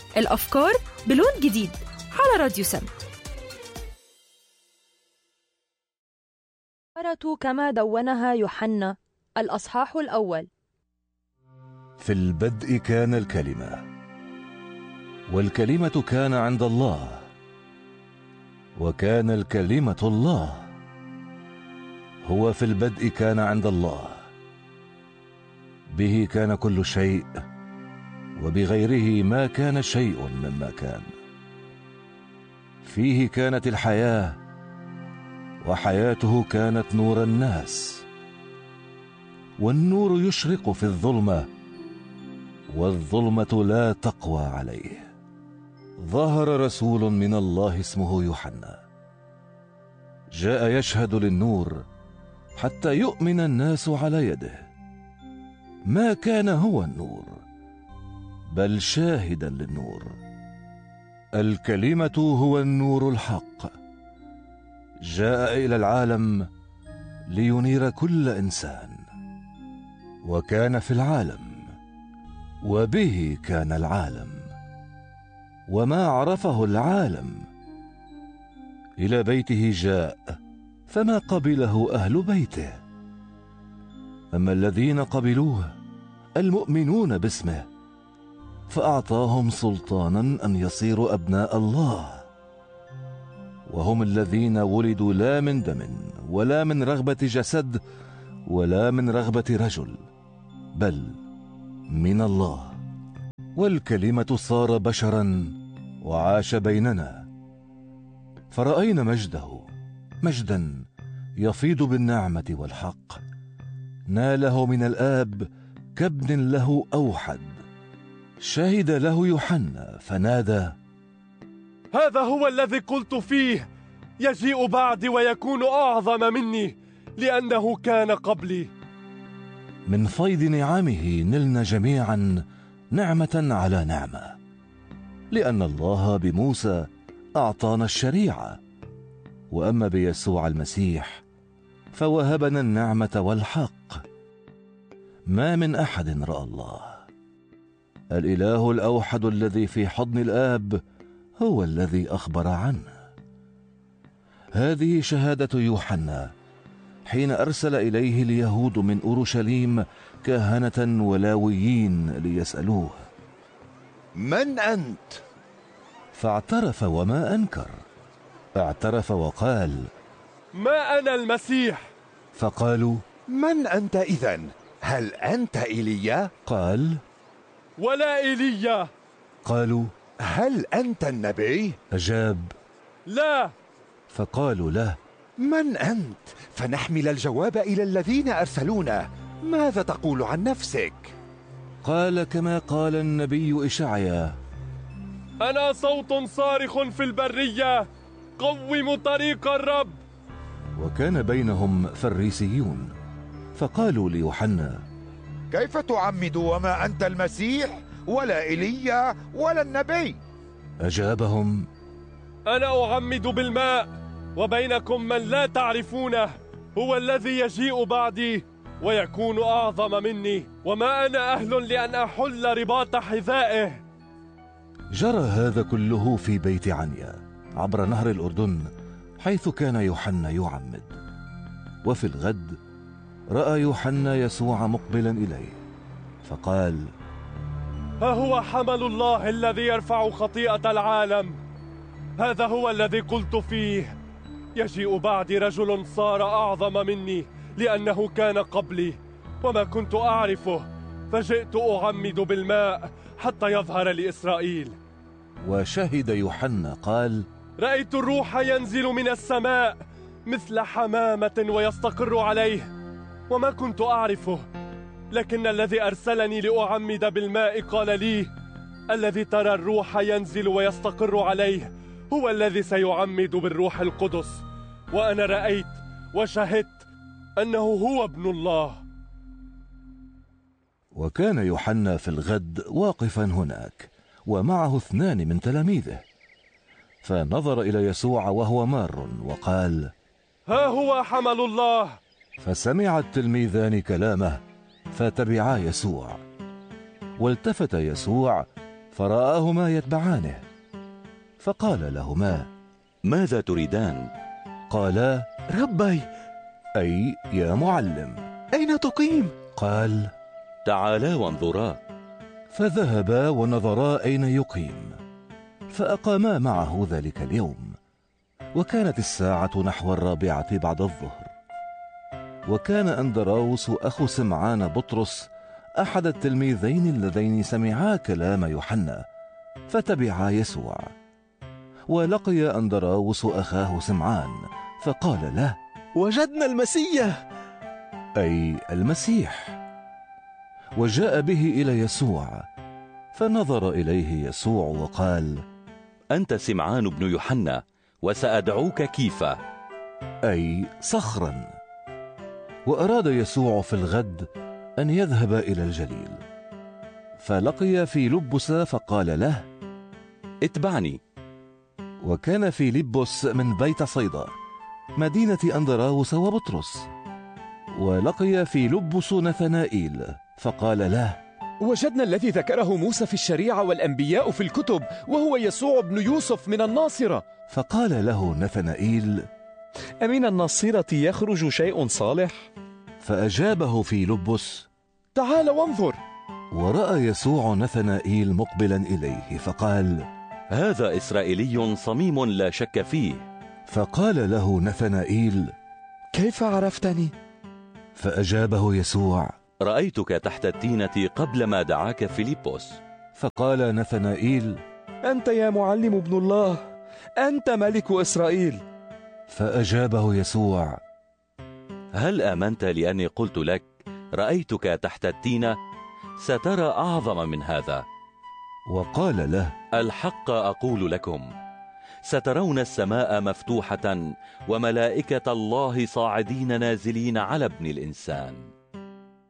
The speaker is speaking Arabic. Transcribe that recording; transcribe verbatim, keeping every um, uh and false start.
الأفكار بلون جديد على راديو سما. كما دونها يوحنا الأصحاح الأول. في البدء كان الكلمة، والكلمة كان عند الله، وكان الكلمة الله. هو في البدء كان عند الله. به كان كل شيء، وبغيره ما كان شيء مما كان. فيه كانت الحياة، وحياته كانت نور الناس. والنور يشرق في الظلمة، والظلمة لا تقوى عليه. ظهر رسول من الله اسمه يوحنا، جاء يشهد للنور حتى يؤمن الناس على يده. ما كان هو النور، بل شاهدا للنور. الكلمة هو النور الحق، جاء إلى العالم لينير كل إنسان. وكان في العالم، وبه كان العالم، وما عرفه العالم. إلى بيته جاء، فما قبله أهل بيته. أما الذين قبلوه المؤمنون باسمه، فأعطاهم سلطانا أن يصيروا أبناء الله، وهم الذين ولدوا لا من دم ولا من رغبة جسد ولا من رغبة رجل، بل من الله. والكلمة صار بشرا وعاش بيننا، فرأينا مجده، مجدا يفيض بالنعمة والحق. ناله من الآب كابن له أوحد. شهد له يوحنا فنادى: هذا هو الذي قلت فيه، يجيء بعدي ويكون أعظم مني، لأنه كان قبلي. من فيض نعمه نلنا جميعا نعمة على نعمة، لأن الله بموسى أعطانا الشريعة، وأما بيسوع المسيح فوهبنا النعمة والحق. ما من أحد رأى الله. الإله الأوحد الذي في حضن الآب هو الذي أخبر عنه. هذه شهادة يوحنا حين أرسل إليه اليهود من أورشليم كهنة ولاويين ليسألوه: من أنت؟ فاعترف وما أنكر. اعترف وقال: ما أنا المسيح. فقالوا: من أنت إذن؟ هل أنت إيليا؟ قال: ولا إيليا. قالوا: هل أنت النبي؟ أجاب: لا. فقالوا له: من أنت؟ فنحمل الجواب إلى الذين أرسلونا. ماذا تقول عن نفسك؟ قال كما قال النبي إشعيا: أنا صوت صارخ في البرية، قوموا طريق الرب. وكان بينهم فريسيون، فقالوا ليوحنا: كيف تعمد وما أنت المسيح ولا إيليا ولا النبي؟ أجابهم: أنا أعمد بالماء، وبينكم من لا تعرفونه، هو الذي يجيء بعدي ويكون أعظم مني، وما أنا أهل لأن أحل رباط حذائه. جرى هذا كله في بيت عنيا عبر نهر الأردن، حيث كان يوحنا يعمد. وفي الغد رأى يوحنا يسوع مقبلا إليه، فقال: ها هو حمل الله الذي يرفع خطيئة العالم. هذا هو الذي قلت فيه، يجيء بعدي رجل صار أعظم مني، لأنه كان قبلي، وما كنت أعرفه، فجئت أعمد بالماء حتى يظهر لإسرائيل. وشهد يوحنا قال: رأيت الروح ينزل من السماء مثل حمامة ويستقر عليه، وما كنت أعرفه، لكن الذي أرسلني لأعمد بالماء قال لي: الذي ترى الروح ينزل ويستقر عليه هو الذي سيعمد بالروح القدس. وأنا رأيت وشهدت أنه هو ابن الله. وكان يوحنا في الغد واقفا هناك، ومعه اثنان من تلاميذه، فنظر إلى يسوع وهو مار وقال: ها هو حمل الله. فسمع التلميذان كلامه فتبعا يسوع. والتفت يسوع فرآهما يتبعانه، فقال لهما: ماذا تريدان؟ قالا: ربي، أي يا معلم. أين تقيم؟ قال: تعالا وانظرا. فذهبا ونظرا أين يقيم، فأقاما معه ذلك اليوم. وكانت الساعة نحو الرابعة بعد الظهر. وكان أندراوس أخو سمعان بطرس أحد التلميذين اللذين سمعا كلام يوحنا، فتبعا يسوع. ولقي أندراوس أخاه سمعان، فقال له: وجدنا المسيح، أي المسيح. وجاء به إلى يسوع، فنظر إليه يسوع وقال: أنت سمعان بن يوحنا، وسأدعوك كيفا، أي صخرا. وأراد يسوع في الغد أن يذهب إلى الجليل، فلقي فيلبس فقال له: اتبعني. وكان فيلبس من بيت صيدا، مدينة أندراوس وبطرس. ولقي فيلبس نثنائيل فقال له: وجدنا الذي ذكره موسى في الشريعة والأنبياء في الكتب، وهو يسوع بن يوسف من الناصرة. فقال له نثنائيل: أمن الناصرة يخرج شيء صالح؟ فأجابه فيلبس: تعال وانظر. ورأى يسوع نثنائيل مقبلا إليه، فقال: هذا إسرائيلي صميم لا شك فيه. فقال له نثنائيل: كيف عرفتني؟ فأجابه يسوع: رأيتك تحت التينة قبل ما دعاك فيلبس. فقال نثنائيل: أنت يا معلم ابن الله، أنت ملك إسرائيل. فأجابه يسوع: هل آمنت لأني قلت لك رأيتك تحت التينة؟ سترى أعظم من هذا. وقال له: الحق أقول لكم، سترون السماء مفتوحة وملائكة الله صاعدين نازلين على ابن الإنسان.